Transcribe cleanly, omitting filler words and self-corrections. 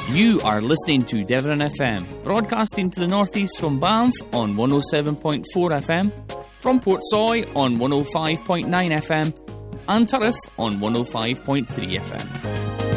You are listening to Devon FM, broadcasting to the northeast from Banff on 107.4 FM, from Portsoy on 105.9 FM, and Turriff on 105.3 FM.